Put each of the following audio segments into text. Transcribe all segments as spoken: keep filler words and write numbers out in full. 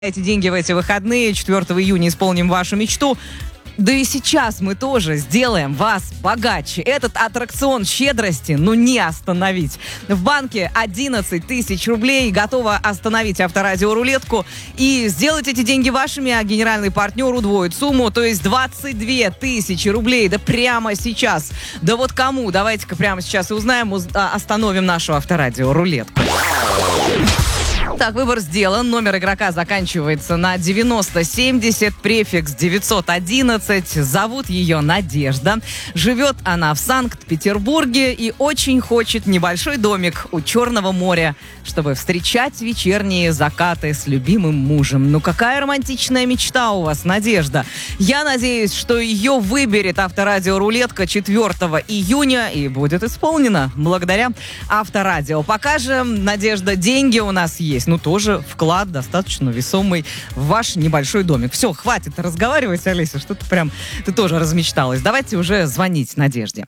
Эти деньги в эти выходные, четвёртого июня исполним вашу мечту. Да и сейчас мы тоже сделаем вас богаче. Этот аттракцион щедрости, ну, не остановить. В банке одиннадцать тысяч рублей. Готова остановить Авторадио рулетку и сделать эти деньги вашими, а генеральный партнер удвоит сумму, то есть двадцать две тысячи рублей. Да прямо сейчас. Да вот кому? Давайте-ка прямо сейчас и узнаем. Остановим нашу Авторадио рулетку. Так, выбор сделан. Номер игрока заканчивается на девяносто семьдесят, префикс девятьсот одиннадцать. Зовут ее Надежда. Живет она в Санкт-Петербурге и очень хочет небольшой домик у Черного моря, чтобы встречать вечерние закаты с любимым мужем. Ну, какая романтичная мечта у вас, Надежда. Я надеюсь, что ее выберет Авторадио рулетка четвёртого июня и будет исполнена благодаря Авторадио. Пока же, Надежда, деньги у нас есть. Ну, тоже вклад достаточно весомый в ваш небольшой домик. Все, хватит разговаривать, Олеся, что-то прям ты тоже размечталась. Давайте уже звонить Надежде.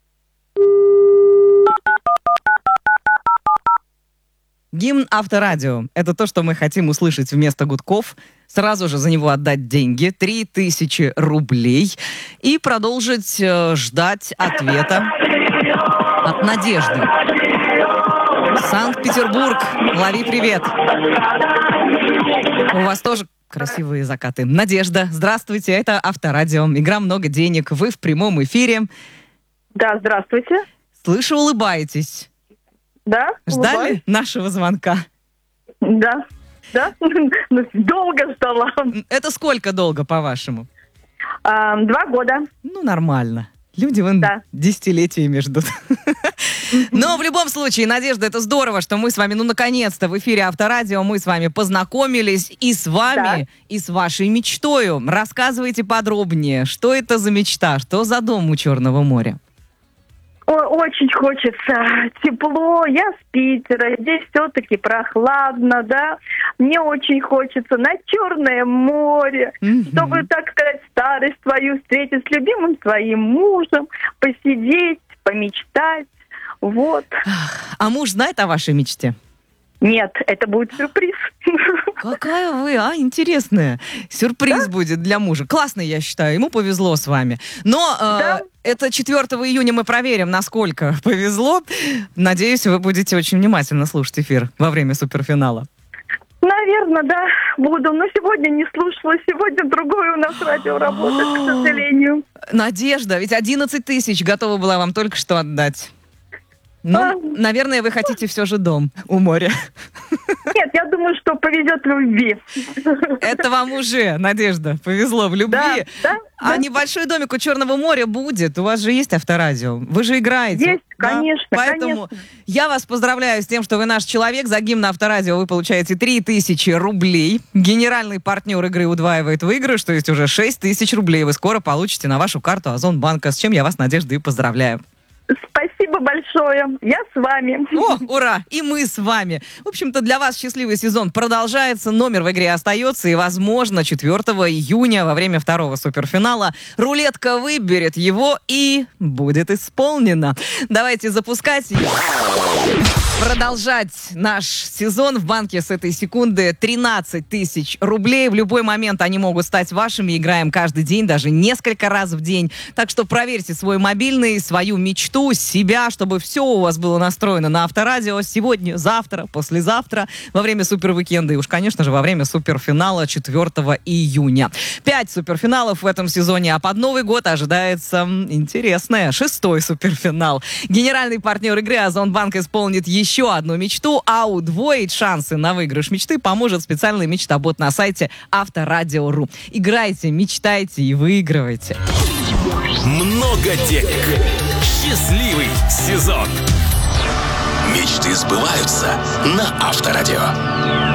Гимн Авторадио. Это то, что мы хотим услышать вместо гудков. Сразу же за него отдать деньги. три тысячи рублей. И продолжить э, ждать ответа от Надежды. Санкт-Петербург, лови привет. У вас тоже красивые закаты. Надежда, здравствуйте, это Авторадио. Игра «Много денег». Вы в прямом эфире. Да, здравствуйте. Слышу, улыбаетесь. Да, Ждали улыбаюсь. нашего звонка? Да, да. Долго ждала. Это сколько долго, по-вашему? А, два года. Ну, нормально. Люди вон Да. десятилетиями ждут. Но в любом случае, Надежда, это здорово, что мы с вами, ну, наконец-то в эфире Авторадио, мы с вами познакомились и с вами, Да. и с вашей мечтою. Рассказывайте подробнее, что это за мечта, что за дом у Черного моря? О, очень хочется тепло. Я с Питера. Здесь все-таки прохладно, да. Мне очень хочется на Черное море, Мгм. чтобы, так сказать, старость свою встретить с любимым своим мужем, посидеть, помечтать. Вот. А муж знает о вашей мечте? Нет, это будет сюрприз. Какая вы, а, интересная. Сюрприз будет для мужа. Классно, я считаю, ему повезло с вами. Но э, Да. это четвёртого июня мы проверим, насколько повезло. Надеюсь, вы будете очень внимательно слушать эфир во время суперфинала. Наверное, да, буду. Но сегодня не слушала. Сегодня другое у нас радио работает, к сожалению. Надежда, ведь одиннадцать тысяч готова была вам только что отдать. Ну, А. наверное, вы хотите все же дом у моря. Нет, я думаю, что повезет в любви. Это вам уже, Надежда, повезло в любви. Да, да, А да. небольшой домик у Черного моря будет. У вас же есть Авторадио. Вы же играете. Есть, Да? конечно, Поэтому конечно. я вас поздравляю с тем, что вы наш человек. За гимн Авторадио вы получаете три тысячи рублей. Генеральный партнер игры удваивает выигрыш, то есть уже шесть тысяч рублей вы скоро получите на вашу карту Озонбанка. С чем я вас, Надежда, и поздравляю. Спасибо большое. Я с вами. О, ура! И мы с вами. В общем-то, для вас счастливый сезон продолжается. Номер в игре остается. И, возможно, четвёртого июня во время второго суперфинала рулетка выберет его и будет исполнено. Давайте запускать. Продолжать наш сезон в банке с этой секунды тринадцать тысяч рублей. В любой момент они могут стать вашими. Играем каждый день, даже несколько раз в день. Так что проверьте свой мобильный, свою мечту, себя, чтобы все у вас было настроено на Авторадио сегодня, завтра, послезавтра, во время супервикенда и уж, конечно же, во время суперфинала четвёртого июня. Пять суперфиналов в этом сезоне, а под Новый год ожидается интересное шестой суперфинал. Генеральный партнер игры Озонбанк исполнит еще еще одну мечту, а удвоить шансы на выигрыш мечты поможет специальный мечтобот на сайте Авторадио точка ру. Играйте, мечтайте и выигрывайте. Много денег. Счастливый сезон. Мечты сбываются на Авторадио.